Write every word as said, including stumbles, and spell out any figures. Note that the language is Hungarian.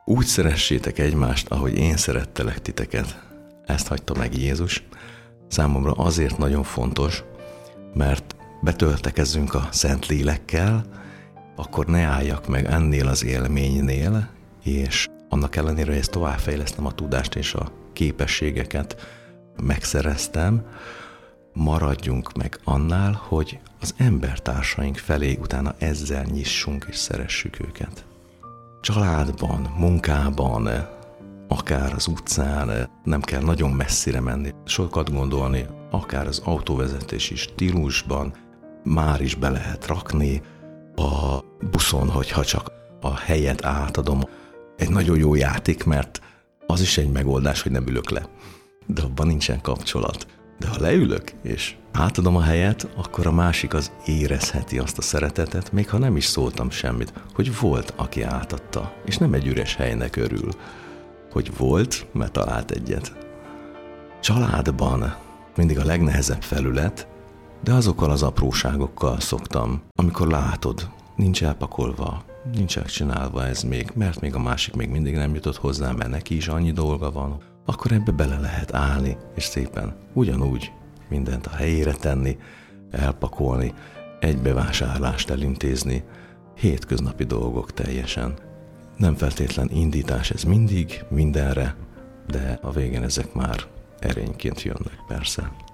úgy szeressétek egymást, ahogy én szerettelek titeket. Ezt hagyta meg Jézus. Számomra azért nagyon fontos, mert betöltekezzünk a Szent Lélekkel, akkor ne álljak meg ennél az élménynél, és annak ellenére, hogy ezt továbbfejlesztem a tudást és a képességeket megszereztem, maradjunk meg annál, hogy az embertársaink felé utána ezzel nyissunk és szeressük őket. Családban, munkában, akár az utcán, nem kell nagyon messzire menni, sokat gondolni, akár az autóvezetési stílusban, már is be lehet rakni a buszon, hogyha csak a helyet átadom. Egy nagyon jó játék, mert az is egy megoldás, hogy nem ülök le. De abban nincsen kapcsolat. De ha leülök, és átadom a helyet, akkor a másik az érezheti azt a szeretetet, még ha nem is szóltam semmit, hogy volt, aki átadta, és nem egy üres helynek örül, hogy volt, mert talált egyet. Családban mindig a legnehezebb felület, de azokkal az apróságokkal szoktam, amikor látod, nincs elpakolva, nincs elcsinálva ez még, mert még a másik még mindig nem jutott hozzá, mert neki is annyi dolga van, akkor ebbe bele lehet állni, és szépen ugyanúgy mindent a helyére tenni, elpakolni, egy bevásárlást elintézni, hétköznapi dolgok teljesen. Nem feltétlen indítás ez mindig, mindenre, de a végén ezek már erényként jönnek persze.